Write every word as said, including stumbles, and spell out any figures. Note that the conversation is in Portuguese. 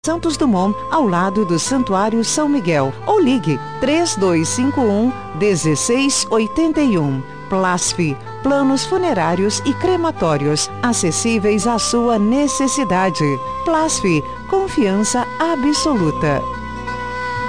Santos Dumont, ao lado do Santuário São Miguel. Ou ligue três dois cinco um, um seis oito um. Plasfi, planos funerários e crematórios, acessíveis à sua necessidade. Plasfi, confiança absoluta.